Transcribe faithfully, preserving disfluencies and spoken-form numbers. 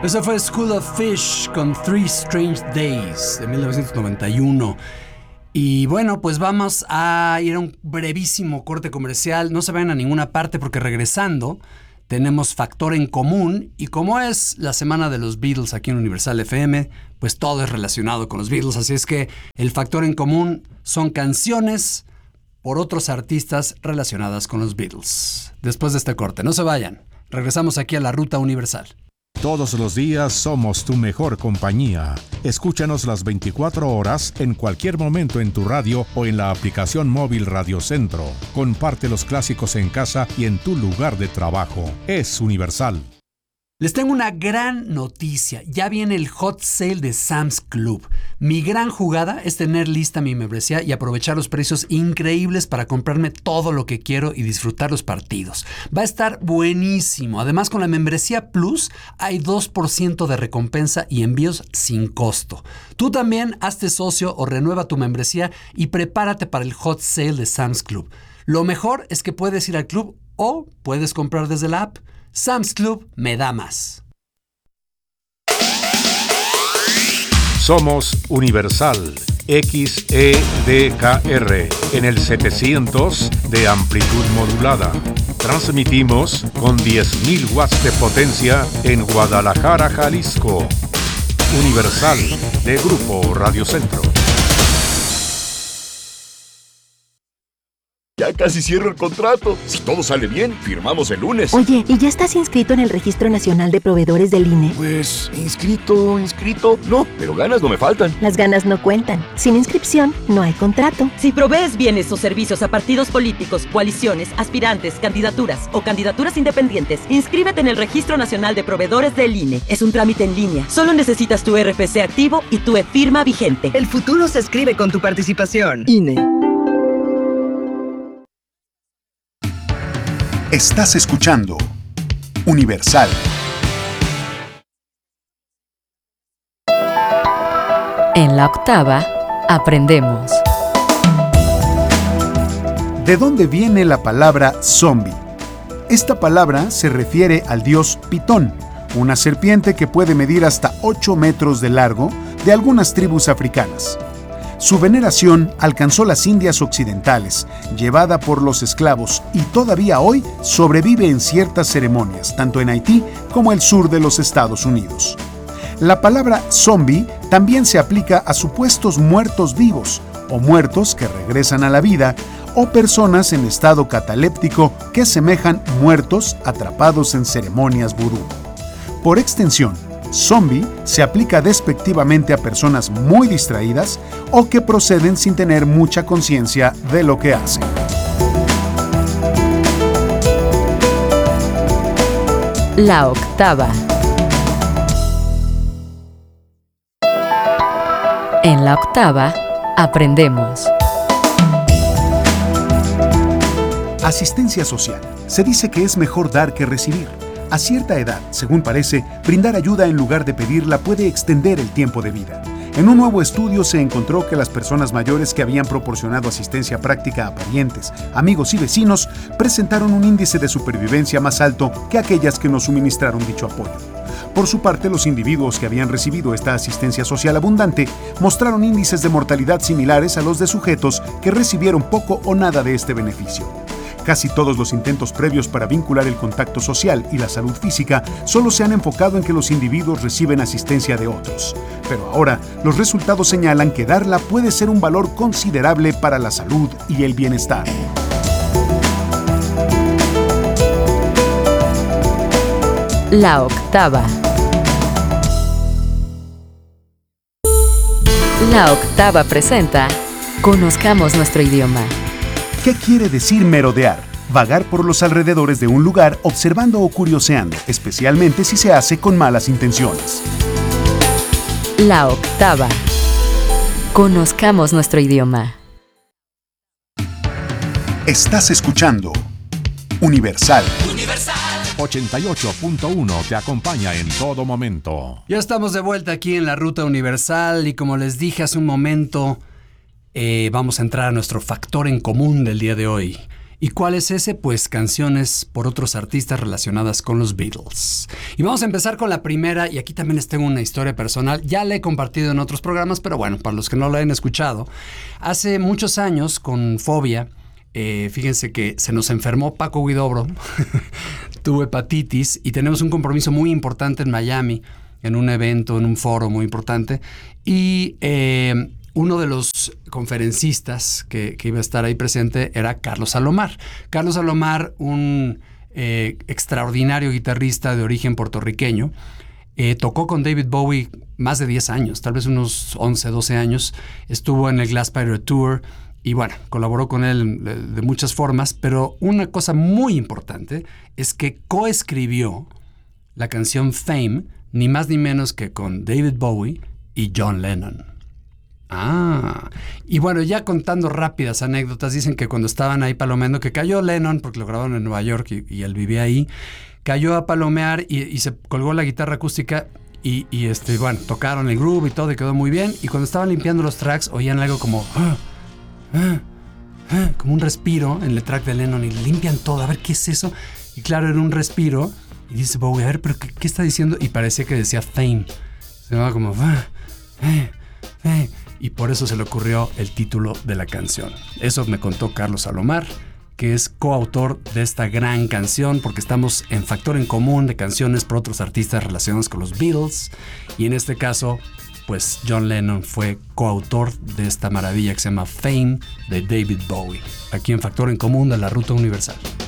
Eso fue School of Fish con Three Strange Days de mil novecientos noventa y uno. Y bueno, pues vamos a ir a un brevísimo corte comercial. No se vayan a ninguna parte porque regresando tenemos Factor en Común. Y como es la semana de los Beatles aquí en Universal F M, pues todo es relacionado con los Beatles. Así es que el Factor en Común son canciones por otros artistas relacionadas con los Beatles. Después de este corte, no se vayan. Regresamos aquí a la Ruta Universal. Todos los días somos tu mejor compañía. Escúchanos las veinticuatro horas en cualquier momento en tu radio o en la aplicación móvil Radio Centro. Comparte los clásicos en casa y en tu lugar de trabajo. Es Universal. Les tengo una gran noticia. Ya viene el hot sale de Sam's Club. Mi gran jugada es tener lista mi membresía y aprovechar los precios increíbles para comprarme todo lo que quiero y disfrutar los partidos. Va a estar buenísimo. Además, con la membresía Plus hay dos por ciento de recompensa y envíos sin costo. Tú también hazte socio o renueva tu membresía y prepárate para el hot sale de Sam's Club. Lo mejor es que puedes ir al club o puedes comprar desde la app. Sam's Club me da más. Somos Universal X E D K R en el setecientos de amplitud modulada. Transmitimos con diez mil watts de potencia en Guadalajara, Jalisco. Universal de Grupo Radio Centro. Ya casi cierro el contrato. Si todo sale bien, firmamos el lunes. Oye, ¿y ya estás inscrito en el Registro Nacional de Proveedores del I N E? Pues, inscrito, inscrito. No, pero ganas no me faltan. Las ganas no cuentan. Sin inscripción, no hay contrato. Si provees bienes o servicios a partidos políticos, coaliciones, aspirantes, candidaturas o candidaturas independientes, inscríbete en el Registro Nacional de Proveedores del I N E. Es un trámite en línea. Solo necesitas tu R F C activo y tu e-firma vigente. El futuro se escribe con tu participación. I N E. Estás escuchando Universal. En la octava, aprendemos. ¿De dónde viene la palabra zombie? Esta palabra se refiere al dios Pitón, una serpiente que puede medir hasta ocho metros de largo de algunas tribus africanas. Su veneración alcanzó las Indias Occidentales, llevada por los esclavos, y todavía hoy sobrevive en ciertas ceremonias, tanto en Haití como el sur de los Estados Unidos. La palabra zombie también se aplica a supuestos muertos vivos, o muertos que regresan a la vida, o personas en estado cataléptico que semejan muertos atrapados en ceremonias vudú. Por extensión, zombie se aplica despectivamente a personas muy distraídas o que proceden sin tener mucha conciencia de lo que hacen. La octava. En la octava, aprendemos. Asistencia social. Se dice que es mejor dar que recibir. A cierta edad, según parece, brindar ayuda en lugar de pedirla puede extender el tiempo de vida. En un nuevo estudio se encontró que las personas mayores que habían proporcionado asistencia práctica a parientes, amigos y vecinos presentaron un índice de supervivencia más alto que aquellas que no suministraron dicho apoyo. Por su parte, los individuos que habían recibido esta asistencia social abundante mostraron índices de mortalidad similares a los de sujetos que recibieron poco o nada de este beneficio. Casi todos los intentos previos para vincular el contacto social y la salud física solo se han enfocado en que los individuos reciben asistencia de otros. Pero ahora, los resultados señalan que darla puede ser un valor considerable para la salud y el bienestar. La octava. La octava presenta Conozcamos nuestro idioma. ¿Qué quiere decir merodear? Vagar por los alrededores de un lugar observando o curioseando, especialmente si se hace con malas intenciones. La octava. Conozcamos nuestro idioma. Estás escuchando Universal. Universal. ochenta y ocho punto uno te acompaña en todo momento. Ya estamos de vuelta aquí en la Ruta Universal y como les dije hace un momento, eh, vamos a entrar a nuestro factor en común del día de hoy. ¿Y cuál es ese? Pues canciones por otros artistas relacionadas con los Beatles. Y vamos a empezar con la primera, y aquí también les tengo una historia personal. Ya la he compartido en otros programas, pero bueno, para los que no la hayan escuchado. Hace muchos años, con Fobia, eh, fíjense que se nos enfermó Paco Huidobro, tuvo hepatitis, y tenemos un compromiso muy importante en Miami, en un evento, en un foro muy importante, y... Eh, uno de los conferencistas que, que iba a estar ahí presente era Carlos Alomar. Carlos Alomar, un eh, extraordinario guitarrista de origen puertorriqueño, eh, tocó con David Bowie más de diez años, tal vez unos once, doce años. Estuvo en el Glass Spider Tour y bueno, colaboró con él de, de muchas formas, pero una cosa muy importante es que coescribió la canción Fame, ni más ni menos que con David Bowie y John Lennon. Ah, y bueno, ya contando rápidas anécdotas, dicen que cuando estaban ahí palomeando, que cayó Lennon, porque lo grabaron en Nueva York y, y él vivía ahí, cayó a palomear y, y se colgó la guitarra acústica y, y este, bueno, tocaron el groove y todo y quedó muy bien. Y cuando estaban limpiando los tracks, oían algo como, ah, ah, ah, como un respiro en el track de Lennon y limpian todo, a ver qué es eso. Y claro, era un respiro. Y dice Bowie, a ver, pero ¿qué, qué está diciendo? Y parecía que decía Fame. Se llamaba como, ah, eh, eh. Y por eso se le ocurrió el título de la canción. Eso me contó Carlos Alomar, que es coautor de esta gran canción, porque estamos en factor en común de canciones por otros artistas relacionados con los Beatles. Y en este caso, pues John Lennon fue coautor de esta maravilla que se llama Fame de David Bowie, aquí en Factor en Común de la Ruta Universal.